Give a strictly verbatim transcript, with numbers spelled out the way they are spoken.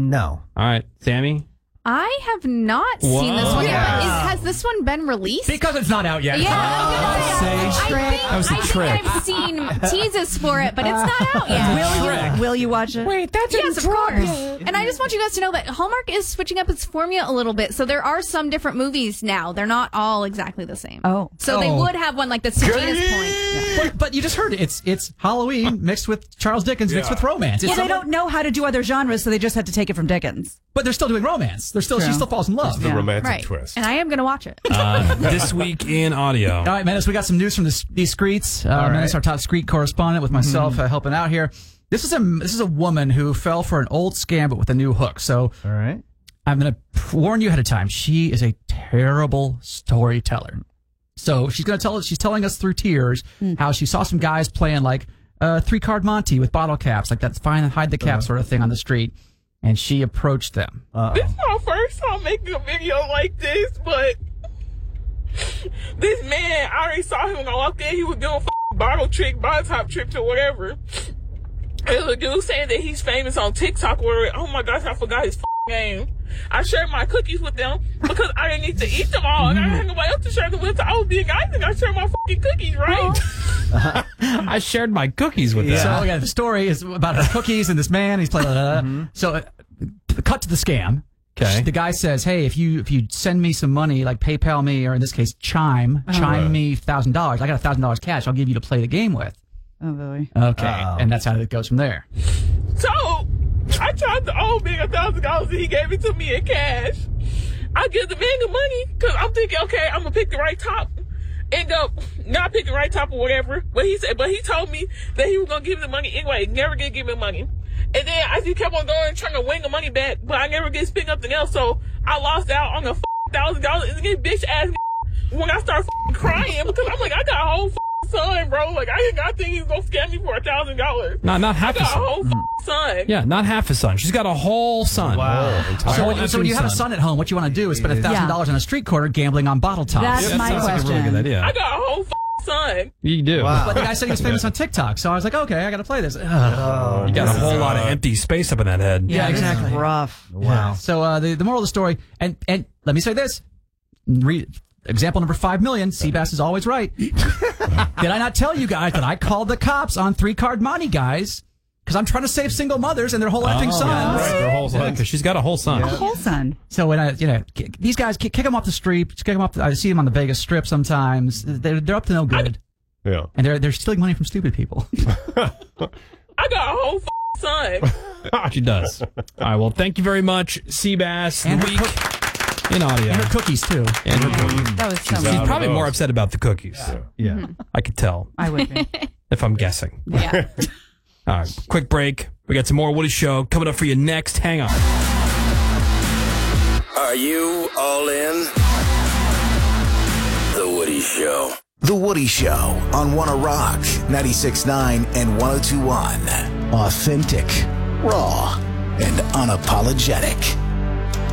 No. All right, Sammy? I have not Whoa. seen this one yet, but Yeah. is, has this one been released? Because it's not out yet. Yeah, I was Say- gonna say, I think, That was a I trick. think I've seen teases for it, but it's not out yet. Will you, will you watch it? Wait, that's Yes, of course. And I just want you guys to know that Hallmark is switching up its formula a little bit. So there are some different movies now. They're not all exactly the same. Oh. So they Oh. would have one like this to Gina's point. But, but you just heard it. It's it's Halloween mixed with Charles Dickens mixed Yeah. with romance. It's Well, they somewhat- don't know how to do other genres, so they just had to take it from Dickens. But they're still doing romance. They're still she True. still falls in love. The Yeah. romantic Right. twist. And I am going to watch it. Uh, this week in audio. All right, man. So we got some news from the, these streets. Uh, All right. Menace, our top street correspondent, with myself uh, helping out here. This is a this is a woman who fell for an old scam, but with a new hook. So All right. I'm going to warn you ahead of time. She is a terrible storyteller. So she's going to tell us. She's telling us through tears how she saw some guys playing like uh, three card Monty with bottle caps, like that find and hide the cap sort of thing on the street, and she approached them. Uh-oh. This is my first time making a video like this, but this man, I already saw him when I walked in. He was doing f- bottle trick, bottle top tricks or whatever. And the dude saying that he's famous on TikTok or oh my gosh, I forgot his f- name. I shared my cookies with them because I didn't need to eat them all, and I didn't have nobody else to share them with. So I was being nice and I shared my fucking cookies, right? I shared my cookies with So them. yeah, the story is about her cookies and this man. He's playing. Uh, So uh, cut to the scam. Okay. The guy says, "Hey, if you if you send me some money, like PayPal me, or in this case, Chime, Chime me thousand dollars. I got a thousand dollars cash. I'll give you to play the game with." Oh, boy. Okay, Uh-oh. and that's how it goes from there. So I tried to owe me a thousand dollars and he gave it to me in cash. I give the man the money because I'm thinking, okay, I'm gonna pick the right top. End up not picking the right top or whatever. But he said, but he told me that he was gonna give me the money anyway. Never gonna give me money. And then I just kept on going, trying to win the money back, but I never get to pick up the else. So I lost out on the thousand dollars. And this bitch ass when I start crying because I'm like, I got a whole son, bro. Like I did not think he was gonna scam me for a thousand dollars. Not, not I half a got a son. whole son. Yeah, not half a son. She's got a whole son. Wow. So when, so when you have a son at home, what you want to do is spend a thousand dollars on a street corner gambling on bottle tops. That's That my sounds like a really question. good idea. I got a whole son. You do. Wow. But the guy said he was famous on TikTok, so I was like, okay, I got to play this. Ugh. Oh, You got a whole Uh, lot of empty space up in that head. Yeah, this is exactly. rough. wow. So uh, the the moral of the story, and and let me say this, read example number five million. Seabass is always right. Did I not tell you guys that I called the cops on three card Monty guys because I'm trying to save single mothers and their whole effing sons? Right, their whole son. Because she's got a whole son. A whole son. So when I, you know, kick, these guys kick, kick them off the street, kick them off. The, I see them on the Vegas Strip sometimes. They're they're up to no good, Yeah. and they're they're stealing money from stupid people. I got a whole son. She does. All right, well, thank you very much, Seabass. And The her week in audio. And her cookies too. And her cookies. That was so She's She's out of probably those. more upset about the cookies. Yeah. I could tell, I would be. if I'm guessing. Yeah. All right, quick break. We got some more Woody Show coming up for you next. Hang on. Are you all in? The Woody Show. The Woody Show on Wanna Rock, ninety-six point nine and one oh two point one. Authentic, raw, and unapologetic.